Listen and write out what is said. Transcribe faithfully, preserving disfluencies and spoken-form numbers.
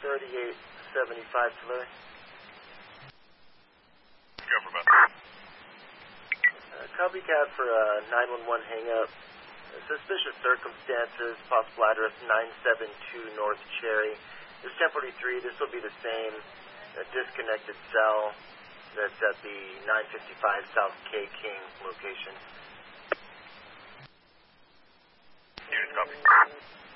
thirty-eight seventy-five to Louis. Go for about. Uh, copycat for a nine one one hang-up. Uh, suspicious circumstances, possible address nine seven two North Cherry. This ten forty-three, this will be the same uh, disconnected cell that's at the nine fifty-five South K King location. Unit copy.